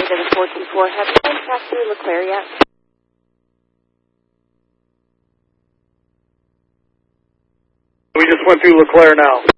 to 424. Have you been passed through LeClaire yet? We just went through LeClaire now.